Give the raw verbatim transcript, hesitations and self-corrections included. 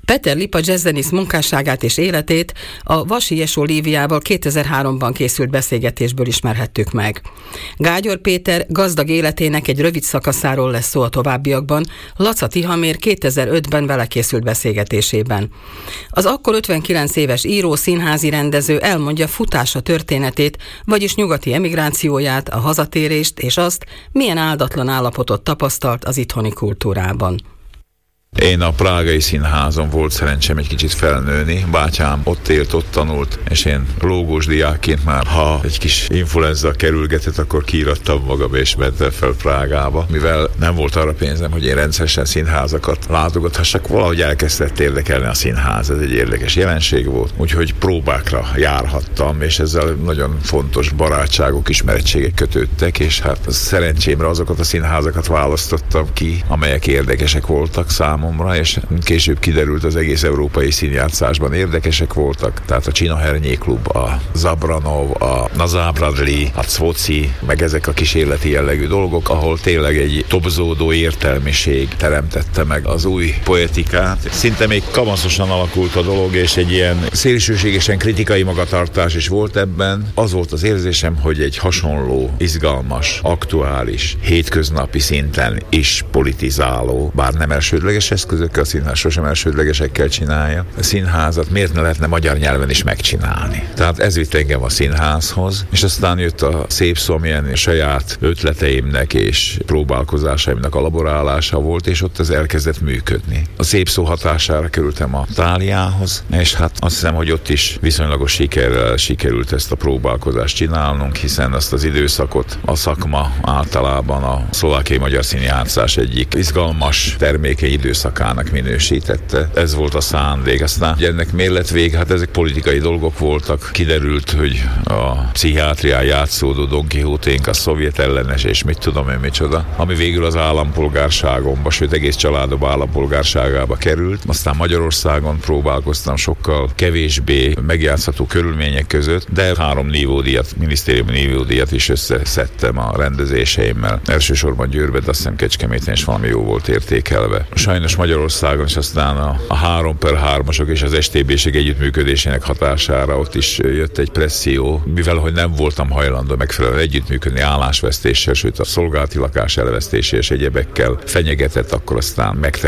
Peter Lipa jazzzenész munkásságát és életét a Vasi Jesó Líviával kétezer-háromban készült beszélgetésből ismerhettük meg. Gágyor Péter gazdag életének egy rövid szakaszáról lesz szó a továbbiakban, Laca Tihamér kétezer-ötben vele készült beszélgetésében. Az akkor ötvenkilenc éves író, színházi rendező elmondja futása történetét, vagyis nyugati emigrációját, a hazatérést és azt, milyen áldatlan állapotot tapasztalt az itthoni kultúrában. Én a prágai színházon volt szerencsém egy kicsit felnőni. Bátyám ott élt, ott tanult, és én lógós diákként már, ha egy kis influenza kerülgetett, akkor kiírattam magam, és mentem fel Prágába. Mivel nem volt arra pénzem, hogy én rendszeresen színházakat látogathassak, valahogy elkezdett érdekelni a színház. Ez egy érdekes jelenség volt, úgyhogy próbákra járhattam, és ezzel nagyon fontos barátságok, ismerettségek kötődtek, és hát szerencsémre azokat a színházakat választottam ki, amelyek érdekesek voltak számomra, és később kiderült, az egész európai színjátszásban érdekesek voltak. Tehát a Csinohernyé Klub, a Zabranov, a Nazábradli, a Cvoci, meg ezek a kísérleti jellegű dolgok, ahol tényleg egy tobzódó értelmiség teremtette meg az új poetikát. Szinte még kamaszosan alakult a dolog, és egy ilyen szélsőségesen kritikai magatartás is volt ebben. Az volt az érzésem, hogy egy hasonló, izgalmas, aktuális, hétköznapi szinten is politizáló, bár nem elsődleges eszközökkel, a színház sosem elsődlegesekkel csinálja. A színházat miért ne lehetne magyar nyelven is megcsinálni? Tehát ez vitt engem a színházhoz, és aztán jött a szép szó, amilyen saját ötleteimnek és próbálkozásaimnak a laborálása volt, és ott ez elkezdett működni. A szép szó hatására kerültem a Táliához, és hát azt hiszem, hogy ott is viszonylagos sikerrel sikerült ezt a próbálkozást csinálnunk, hiszen azt az időszakot a szakma általában a szlovákiai magyar színjátszás egyik izgalmas termékeny időszakának minősítette. Ez volt a szándék. Aztán ugye ennek miért lett vége? Hát ezek politikai dolgok voltak. Kiderült, hogy a pszichiátrián játszódó Don Quixoténk a szovjet ellenes, és mit tudom én micsoda, ami végül az állampolgárságomba, sőt egész családom állampolgárságába került. Aztán Magyarországon próbálkoztam sokkal kevésbé megjátszható körülmények között, de három nívódíjat, minisztériumi nívódíjat is összeszedtem a rendezéseimmel. Elsősorban Győrben, de azt hiszem Kecskeméten is valami jó volt értékelve. Sajnos Magyarországon, és aztán a, a három per hármasok és az es té bé-ség együttműködésének hatására ott is jött egy presszió, mivel hogy nem voltam hajlandó megfelelően együttműködni állásvesztéssel, sőt a szolgálati lakás elvesztésével és egyebekkel fenyegetett, akkor aztán megterveztem